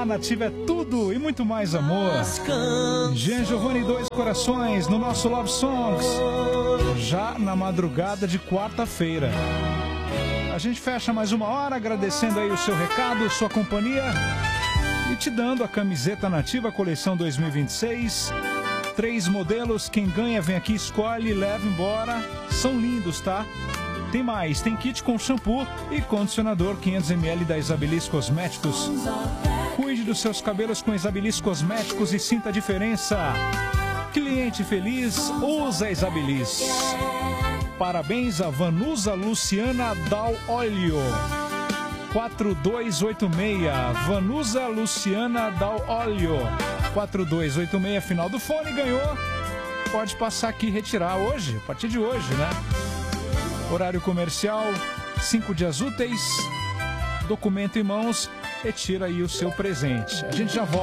lá, Nativa é tudo e muito mais amor. Jean Giovanni, Dois Corações, no nosso Love Songs, já na madrugada de quarta-feira. A gente fecha mais uma hora, agradecendo aí o seu recado, sua companhia e te dando a camiseta Nativa Coleção 2026. 3 modelos, quem ganha vem aqui, escolhe, leva embora. São lindos, tá? Tem mais, tem kit com shampoo e condicionador 500ml da Isabilis Cosméticos. Cuide dos seus cabelos com Isabilis Cosméticos e sinta a diferença. Cliente feliz, usa Isabilis. Parabéns a Vanusa Luciana Dal Olio. 4286, Vanusa Luciana Dal Olio. 4286, final do fone, ganhou. Pode passar aqui e retirar hoje, a partir de hoje, né? Horário comercial, 5 dias úteis, documento em mãos, retira aí o seu presente. A gente já volta.